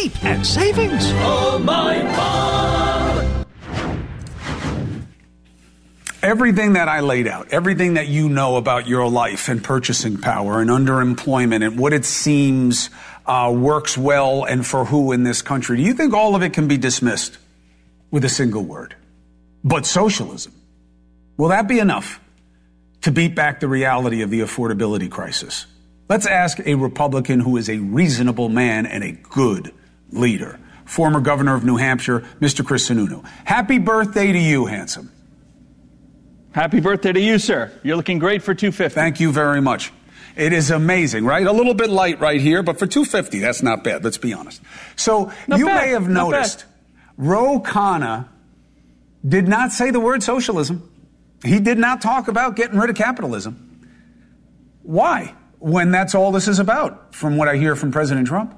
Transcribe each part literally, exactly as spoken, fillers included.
cheap and savings. Oh, my Bob. Everything that I laid out, everything that you know about your life and purchasing power and underemployment and what it seems uh, works well and for who in this country, do you think all of it can be dismissed with a single word? But socialism, will that be enough to beat back the reality of the affordability crisis? Let's ask a Republican who is a reasonable man and a good leader, former governor of New Hampshire, Mister Chris Sununu. Happy birthday to you, handsome. Happy birthday to you, sir. You're looking great for two fifty. Thank you very much. It is amazing, right? A little bit light right here, but for two fifty, that's not bad. Let's be honest. So Not you bad. may have Not noticed bad. Ro Khanna did not say the word socialism. He did not talk about getting rid of capitalism. Why? When that's all this is about, from what I hear from President Trump.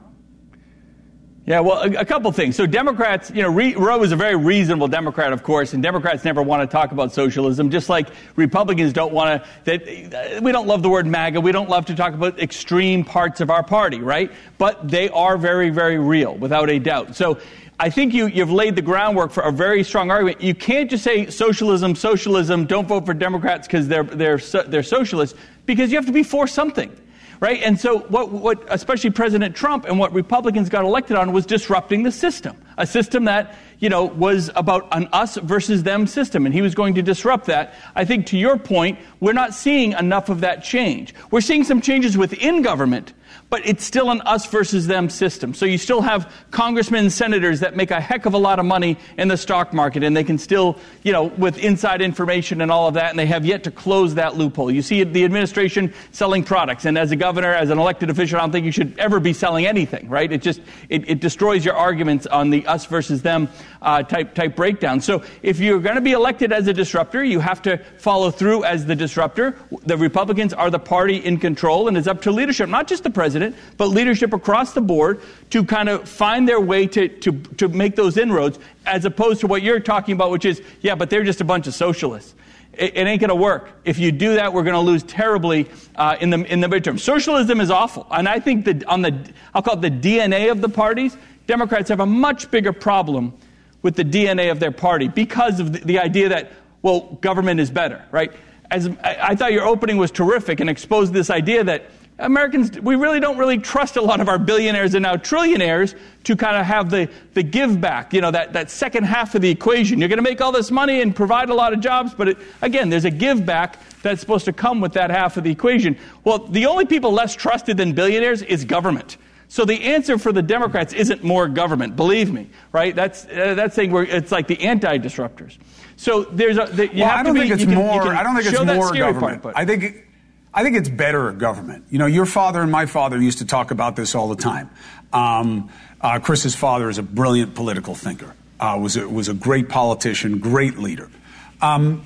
Yeah, well, a, a couple things. So Democrats, you know, Re, Roe is a very reasonable Democrat, of course, and Democrats never want to talk about socialism, just like Republicans don't want to. That we don't love the word MAGA. We don't love to talk about extreme parts of our party, right? But they are very, very real, without a doubt. So I think you, you've laid the groundwork for a very strong argument. You can't just say socialism, socialism, don't vote for Democrats because they're, they're, they're socialists, because you have to be for something. Right? And so what, what especially President Trump and what Republicans got elected on was disrupting the system, a system that, you know, was about an us versus them system. And he was going to disrupt that. I think to your point, we're not seeing enough of that change. We're seeing some changes within government, but it's still an us versus them system. So you still have congressmen and senators that make a heck of a lot of money in the stock market, and they can still, you know, with inside information and all of that, and they have yet to close that loophole. You see the administration selling products, and as a governor, as an elected official, I don't think you should ever be selling anything, right? It just, it, it destroys your arguments on the us versus them uh, type, type breakdown. So if you're going to be elected as a disruptor, you have to follow through as the disruptor. The Republicans are the party in control, and it's up to leadership, not just the president, but leadership across the board to kind of find their way to, to, to make those inroads, as opposed to what you're talking about, which is, yeah, but they're just a bunch of socialists. It, it ain't going to work. If you do that, we're going to lose terribly uh, in the in the midterm. Socialism is awful. And I think that on the, I'll call it the D N A of the parties, Democrats have a much bigger problem with the D N A of their party because of the, the idea that, well, government is better, right? As I, I thought your opening was terrific and exposed this idea that Americans, we really don't really trust a lot of our billionaires and now trillionaires to kind of have the, the give back, you know, that, that second half of the equation. You're going to make all this money and provide a lot of jobs, but it, again, there's a give back that's supposed to come with that half of the equation. Well, the only people less trusted than billionaires is government. So the answer for the Democrats isn't more government, believe me, right? That's uh, that's saying we're, it's like the anti-disruptors. So there's a, the, you well, have I don't to be, think it's you can, more. you can I don't think it's show more that scary government. part, but I think. It, I think it's better government. You know, your father and my father used to talk about this all the time. Um, uh, Chris's father is a brilliant political thinker. Uh, was a, was a great politician, great leader. Um,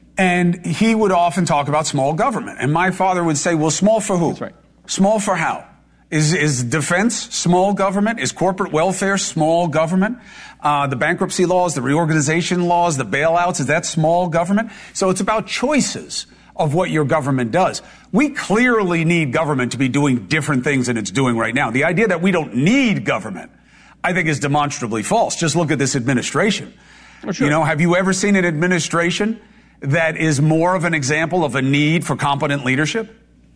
and he would often talk about small government. And my father would say, well, small for who? That's right. Small for how? Is, is defense small government? Is corporate welfare small government? Uh, the bankruptcy laws, the reorganization laws, the bailouts, is that small government? So it's about choices of what your government does. We clearly need government to be doing different things than it's doing right now. The idea that we don't need government, I think, is demonstrably false. Just look at this administration. Oh, sure. You know, have you ever seen an administration that is more of an example of a need for competent leadership?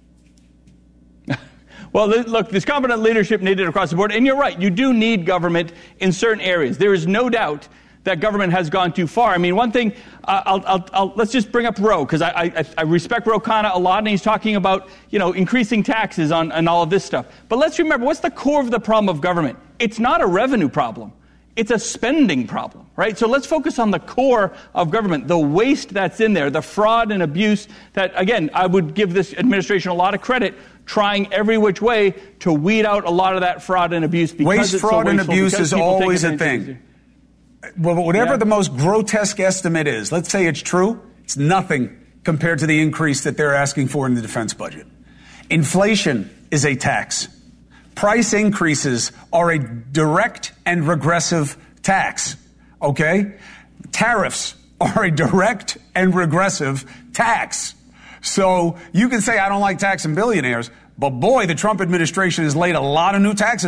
Well, look, there's competent leadership needed across the board. And you're right, you do need government in certain areas. There is no doubt that government has gone too far. I mean, one thing, uh, I'll, I'll, I'll, let's just bring up Roe, because I, I, I respect Ro Khanna a lot, and he's talking about, you know, increasing taxes on and all of this stuff. But let's remember, what's the core of the problem of government? It's not a revenue problem. It's a spending problem, right? So let's focus on the core of government, the waste that's in there, the fraud and abuse that, again, I would give this administration a lot of credit, trying every which way to weed out a lot of that fraud and abuse. Because Waste, it's fraud, so and wasteful, abuse is always a thing. Easy. Well, whatever Yeah. the most grotesque estimate is, let's say it's true, it's nothing compared to the increase that they're asking for in the defense budget. Inflation is a tax. Price increases are a direct and regressive tax, okay? Tariffs are a direct and regressive tax. So you can say, I don't like taxing billionaires, but boy, the Trump administration has laid a lot of new taxes